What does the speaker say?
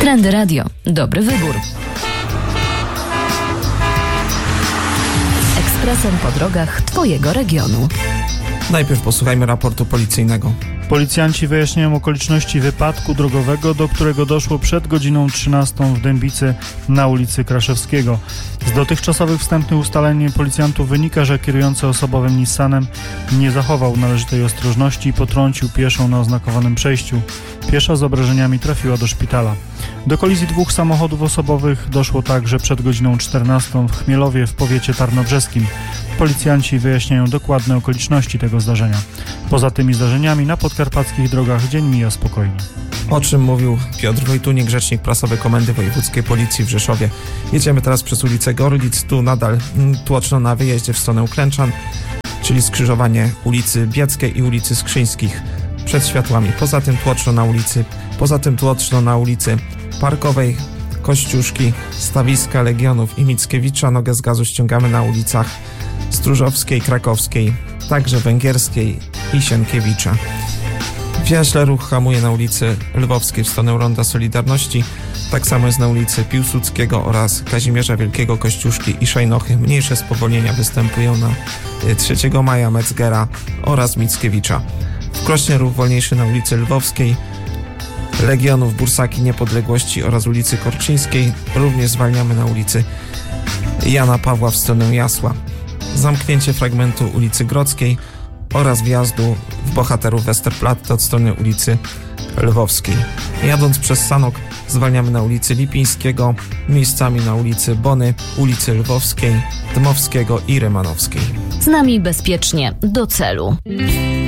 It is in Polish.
Trendy Radio. Dobry wybór. Ekspresem po drogach Twojego regionu. Najpierw posłuchajmy raportu policyjnego. Policjanci wyjaśniają okoliczności wypadku drogowego, do którego doszło przed godziną 13 w Dębicy na ulicy Kraszewskiego. Z dotychczasowych wstępnych ustaleń policjantów wynika, że kierujący osobowym Nissanem nie zachował należytej ostrożności i potrącił pieszą na oznakowanym przejściu. Piesza z obrażeniami trafiła do szpitala. Do kolizji dwóch samochodów osobowych doszło także przed godziną 14 w Chmielowie w powiecie tarnobrzeskim. Policjanci wyjaśniają dokładne okoliczności tego zdarzenia. Poza tymi zdarzeniami na podkarpackich drogach dzień mija spokojnie. O czym mówił Piotr Wojtunik, rzecznik prasowy Komendy Wojewódzkiej Policji w Rzeszowie. Jedziemy teraz przez ulicę Gorlic, tu nadal tłoczno na wyjeździe w stronę Klęczan, czyli skrzyżowanie ulicy Bieckiej i ulicy Skrzyńskich przed światłami. Poza tym tłoczno na ulicy Parkowej, Kościuszki, Stawiska, Legionów i Mickiewicza. Nogę z gazu ściągamy na ulicach Stróżowskiej, Krakowskiej, także Węgierskiej i Sienkiewicza. W Jaśle ruch hamuje na ulicy Lwowskiej w stronę Ronda Solidarności. Tak samo jest na ulicy Piłsudskiego oraz Kazimierza Wielkiego, Kościuszki i Szajnochy. Mniejsze spowolnienia występują na 3 Maja, Metzgera oraz Mickiewicza. W Krośnie ruch wolniejszy na ulicy Lwowskiej, Legionów, Bursaki, Niepodległości oraz ulicy Korczyńskiej. Również zwalniamy na ulicy Jana Pawła w stronę Jasła. Zamknięcie fragmentu ulicy Grodzkiej oraz wjazdu w Bohaterów Westerplatte od strony ulicy Lwowskiej. Jadąc przez Sanok zwalniamy na ulicy Lipińskiego, miejscami na ulicy Bony, ulicy Lwowskiej, Dmowskiego i Rymanowskiej. Z nami bezpiecznie do celu.